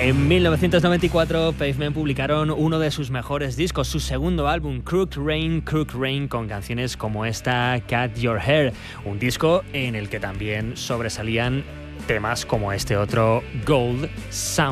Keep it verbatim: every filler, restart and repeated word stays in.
En mil novecientos noventa y cuatro, Pavement publicaron uno de sus mejores discos, su segundo álbum, Crooked Rain, Crooked Rain, con canciones como esta, Cut Your Hair, un disco en el que también sobresalían temas como este otro, Gold Sound.